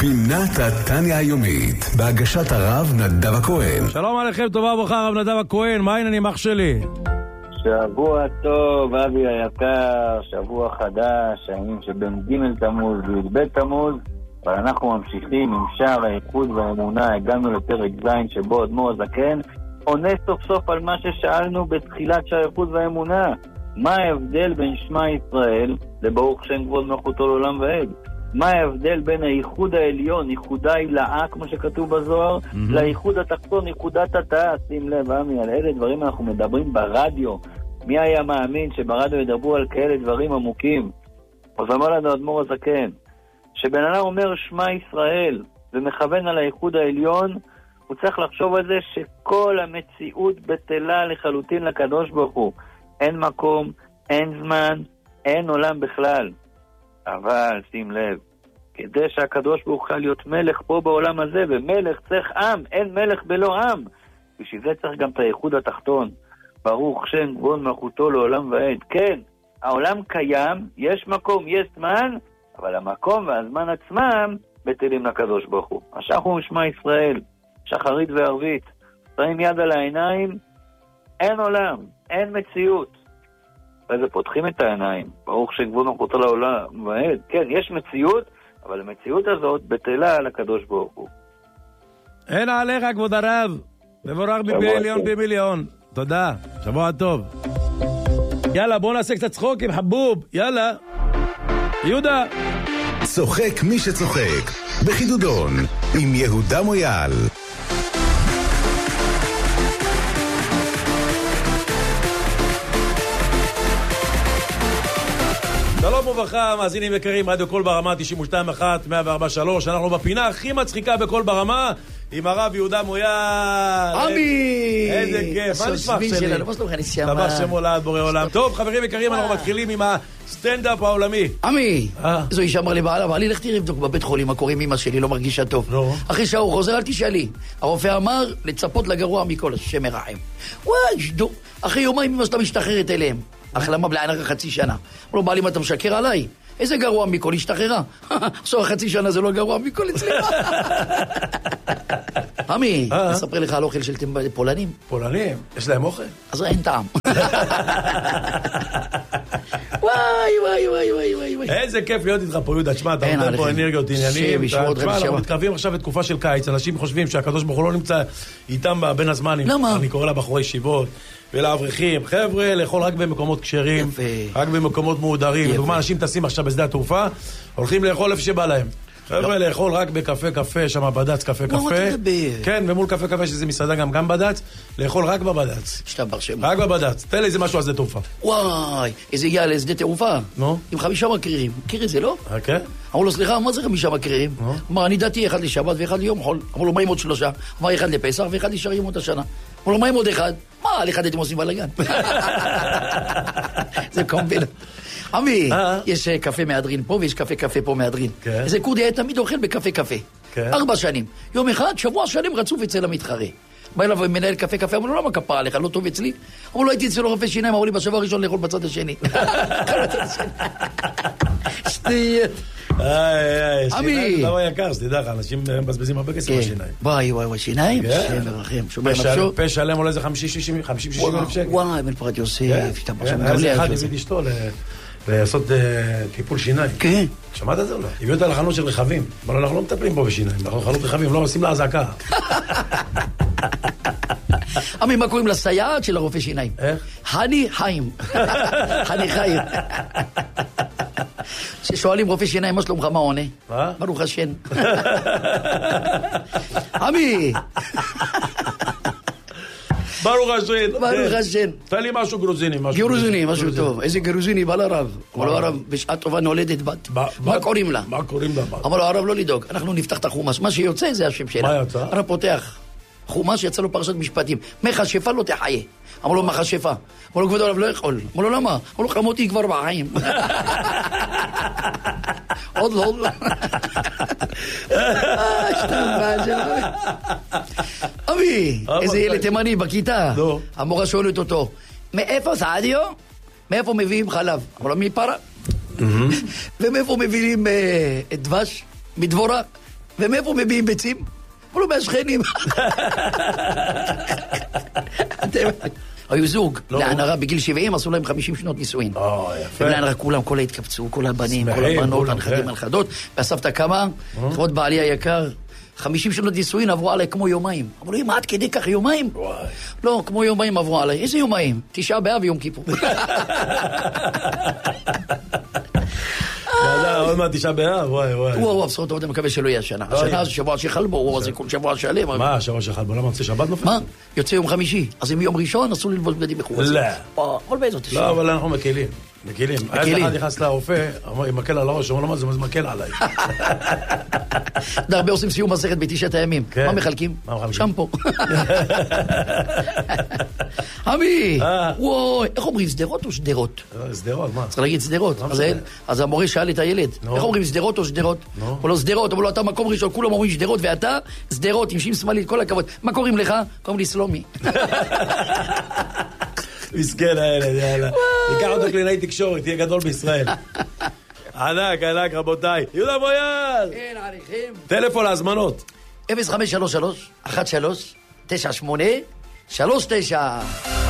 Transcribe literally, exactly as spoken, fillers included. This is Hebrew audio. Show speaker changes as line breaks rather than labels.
פינת התניה היומית, בהגשת הרב נדב הכהן.
שלום עליכם, טובה וברכה, הרב נדב הכהן, מה העניינים אח שלי?
שבוע טוב, אבי היקר, שבוע חדש, הימים שבין ג' תמוז וי"ב תמוז, אבל אנחנו ממשיכים עם שער האיחוד והאמונה. הגענו לפרק ז' שבו אדמו"ר הזקן עונה סוף סוף על מה ששאלנו בתחילת שער האיחוד והאמונה. מה ההבדל בין שמע ישראל לברוך שם כבוד מלכותו לעולם ועד? מה ההבדל בין הייחוד העליון, ייחודה הילאה, כמו שכתוב בזוהר, mm-hmm. לייחוד התחתון, ייחודת התאה? שים לב, עמי, על אלה דברים אנחנו מדברים ברדיו. מי היה מאמין שברדיו ידברו על כאלה דברים עמוקים? אז אמר לנו אדמו"ר הזקן, שבן אדם אומר שמע ישראל ומכוון על הייחוד העליון, הוא צריך לחשוב על זה שכל המציאות בטלה לחלוטין לקדוש ברוך הוא. אין מקום, אין זמן, אין עולם בכלל. אבל שים לב, כדי שהקדוש ברוך הוא להיות מלך פה בעולם הזה, ומלך צריך עם, אין מלך בלא עם. בשביל זה צריך גם את הייחוד התחתון. ברוך שם כבוד מלכותו לעולם ועד. כן, העולם קיים, יש מקום, יש זמן, אבל המקום והזמן עצמם בטלים לקדוש ברוך הוא. השחר משמע ישראל, שחרית וערבית, שמים יד על העיניים, אין עולם, אין מציאות. ואז פותחים את העיניים, ברוך שכבוד מלכותו לעולם ועד. כן, יש מציאות, אבל המציאות הזאת בטלה לקדוש ברוך הוא.
אין עליך כבוד הרב, מבורך במיליון במיליון. תודה, שבוע טוב. יאללה, בוא נעשה קצת צחוק עם חבוב, יאללה. יהודה.
צוחק מי שצוחק, בחידודון, עם יהודה מויאל.
שלום וברכה, מאזינים יקרים, רדיו קול ברמה תשעים ושתיים אחת מאה וארבע שלוש. אנחנו בפינה הכי מצחיקה בקול ברמה עם הרב יהודה מויאל.
עמי!
איזה כיף, מה נשמח שלי?
מה שלומך נשמה?
טבח שם הולד בורא עולם. טוב, חברים יקרים, אנחנו מתחילים עם הסטנדאפ העולמי.
עמי, איזו אישה אמר לי בעלה, אבל לי לך תראה לבדוק בבית חולים מה קורה עם אמא שלי, לא מרגישה טוב. אחרי שעה הוא חוזר, אל תשאלי. הרופא אמר לצפות לגרוע מכל, השם ירחם. וואי, שדו. אחרי יומיים אמא שלה משתחררת אליהם. החלמה בלעין רק חצי שנה. הוא לא בא לי, אם אתה משקר עליי? איזה גרוע מכל, השתחררה. עכשיו חצי שנה זה לא גרוע מכל אצלך. עמי, אספר לך על אוכל של פולנים.
פולנים? יש להם אוכל?
אז אין טעם. וואי, וואי, וואי, וואי, וואי.
איזה כיף להיות איתך פה, יהודה. תשמע, אתה נותן פה אנרגיות עניינים. תשמע, אנחנו מתקרבים עכשיו לתקופה של קיץ. אנשים חושבים שהקדוש ברוך הוא לא נמצא איתם בין הזמנים.
למה?
אני קורא לבחורי ישיבות ולאברכים. חבר'ה, לאכול רק במקומות כשרים, רק במקומות מועדרים. לדוגמה, אנשים טסים עכשיו בשדה התעופה, הולכים לאכול איפה שבא להם. חבר'ה, לאכול רק בקפה קפה, שם בדץ קפה קפה. כן, ומול קפה קפה שזה מסעדה גם גם בדץ, לאכול רק בבדץ.
שתבר שם.
רק בבדץ. תן לי איזה משהו על שדה תעופה.
וואי, איזה הגיע לשדה תעופה.
נו?
עם חמישה מקרירים. מכיר את זה, לא?
אוקיי.
אמרו לו, סליחה, מה זה חמישה מקרירים? אמר, אני דעתי אחד לשבת ואחד ליום חול. אמרו לו, מה עם עוד שלושה? אמר, אחד לפסח ואחד לשאר ימות השנה. אמרו לו, מה עם עוד אחד? מה, על אחד אתם עושים בלגן? זה קומבינה. עמי, יש קפה מהדרין פה ויש קפה קפה פה מהדרין. איזה קורדי היה תמיד אוכל בקפה קפה. ארבע שנים. יום אחד, שבוע שנים רצוף אצל המתחרה. בא אליו מנהל קפה קפה, אמרו לו, למה כפרה עליך, לא טוב אצלי? אמרו לו, הייתי אצל רופא שיניים, אמרו לי בשבוע הראשון לאכול בצד השני. שטויות.
שיניים זה דבר יקר, שתדע לך, אנשים מבזבזים הרבה כסף בשיניים.
וואי וואי וואי, שיניים? שם מרחם.
פה שלם עולה איזה חמישים שישים אלף שקל.
וואי, בן פרת יוסף, השתבח שם.
היה איזה אחד הביא אשתו לעשות טיפול שיניים.
כן.
שמעת את זה או לא? הביאו אותה לחנות של רכבים. אבל אנחנו לא מטפלים פה בשיניים, אנחנו חנות רכבים, לא עושים לה הזעקה.
עמי, מה קוראים לסייעת של הרופא שיניים?
איך?
חני חיים. חני חיים. ששואלים רופא שיניים, מה שלומך, מה עונה?
מה?
ברוך השם. עמי!
ברוך השם.
ברוך השם.
תן לי משהו גרוזיני.
גרוזיני, משהו טוב. איזה גרוזיני בא לרב. אמר לו, הרב, בשעה טובה נולדת בת. מה קוראים לה?
מה קוראים לה?
אמר לו, הרב, לא לדאוג. אנחנו נפתח את החומש. מה שיוצא זה השם שלה.
מה יצא?
הרב פותח. חומש יצא לו פרשת משפטים. מכשפה לא תחיה. אמר לו, מכשפה. אמר לו, כבוד הרב, לא יכול. אמר לו, למה? אמר לו, חמותי כבר בחיים. עוד לא, עוד לא. אבי, איזה ילד תימני בכיתה. המורה שואלת אותו, מאיפה סעדיו? מאיפה מביאים חלב? אמר לו, מפרה. ומאיפה מביאים דבש? מדבורה? ומאיפה מביאים ביצים? אמרו לו, מהשכנים. היו זוג, לענרה בגיל שבעים, עשו להם חמישים שנות נישואין.
או, יפה.
ולענרה כולם, כל התקבצו, כל הבנים, כל הבנות, הנכדים, הנכדות, והסבתא קמה, לכבוד בעלי היקר, חמישים שנות נישואין עברו עליי כמו יומיים. אמרו לי, מה עד כדי כך יומיים? לא, כמו יומיים עברו עליי. איזה יומיים? תשעה באב ויום כיפור.
עוד מעט תשעה באב, וואי וואי.
הוא הוא הבשורות, עוד מקווה שלא יהיה השנה. השנה זה שבוע שחל בו, הוא זה כל שבוע שלם.
מה השבוע שחל בו? למה יוצא שבת נופל?
מה? יוצא יום חמישי. אז אם יום ראשון אסור ללבוש בגדים מכובסים.
לא.
אבל בעזרת השם.
לא, אבל אנחנו מקלים. מקלים. אז אחד נכנס לרופא, עם מקל על הראש, אמר לו מה זה, זה מקל עליי.
הרבה עושים סיום מסכת בתשעת הימים. מה מחלקים? שמפו. עמי, וואי, איך אומרים, שדרות או שדרות?
שדרות, מה?
צריך להגיד שדרות. אז המורה שאל את הילד, איך אומרים, שדרות או שדרות? הוא לא שדרות, אבל לא אתה מקום ראשון, כולם אומרים שדרות, ואתה שדרות עם שם שמאלית, כל הכבוד. מה קוראים לך? קוראים לי סלומי.
מסכן הילד, יאללה. ניקח אותו קלינאי תקשורת, תהיה גדול בישראל. ענק, ענק, רבותיי. יהודה מויאל!
כן, עריכים.
טלפון להזמנות.
אפס חמש שלוש שלוש אחת שלוש תשע שמונה שלוש תשע